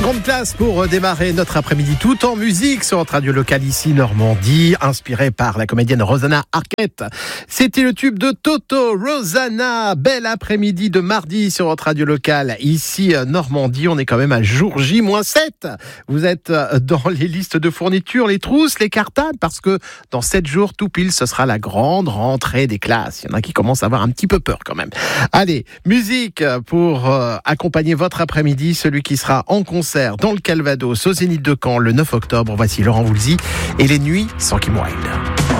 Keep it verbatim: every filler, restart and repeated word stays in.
Grande classe pour démarrer notre après-midi tout en musique sur notre radio locale ici Normandie, inspiré par la comédienne Rosanna Arquette. C'était le tube de Toto, Rosanna. Bel après-midi de mardi sur notre radio locale ici Normandie. On est quand même à jour J moins sept. Vous êtes dans les listes de fournitures, les trousses, les cartables, parce que dans sept jours tout pile, ce sera la grande rentrée des classes. Il y en a qui commencent à avoir un petit peu peur quand même. Allez, musique pour euh, accompagner votre après-midi, celui qui sera en concert dans le Calvados au Zénith de Caen le neuf octobre. Voici Laurent Voulzy et les nuits sans Kim Wilde.